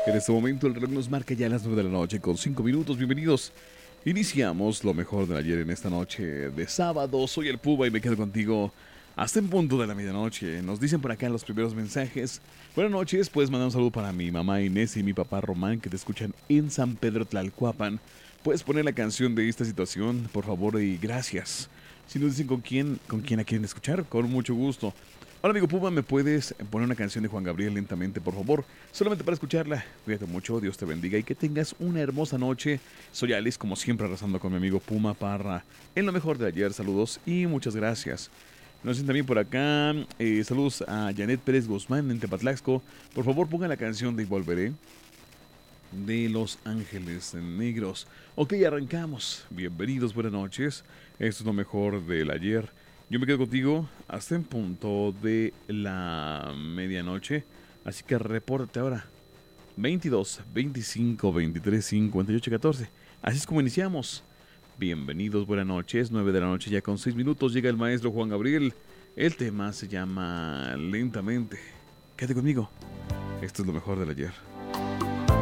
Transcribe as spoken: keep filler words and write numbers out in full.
En este momento el reloj nos marca ya las nueve de la noche con cinco minutos. Bienvenidos. Iniciamos lo mejor de ayer en esta noche de sábado. Soy el Puba y me quedo contigo hasta en punto de la medianoche. Nos dicen por acá los primeros mensajes. Buenas noches, puedes mandar un saludo para mi mamá Inés y mi papá Román que te escuchan en San Pedro Tlalcuapan. Puedes poner la canción de esta situación, por favor, y gracias. Si nos dicen con quién, con quién la quieren escuchar, con mucho gusto. Hola amigo Puma, ¿me puedes poner una canción de Juan Gabriel lentamente, por favor? Solamente para escucharla. Cuídate mucho, Dios te bendiga y que tengas una hermosa noche. Soy Alice, como siempre, arrasando con mi amigo Puma Parra. En lo mejor de ayer, saludos y muchas gracias. Nos dicen también por acá, eh, saludos a Janet Pérez Guzmán en Tepatlaxco. Por favor, ponga la canción de Y Volveré de Los Ángeles Negros. Ok, arrancamos. Bienvenidos, buenas noches. Esto es lo mejor del ayer. Yo me quedo contigo hasta en punto de la medianoche. Así que repórtate ahora. veintidós, veinticinco, veintitrés, cincuenta y ocho, catorce. Así es como iniciamos. Bienvenidos, buenas noches. nueve de la noche ya con seis minutos. Llega el maestro Juan Gabriel. El tema se llama Lentamente. Quédate conmigo. Esto es lo mejor del ayer.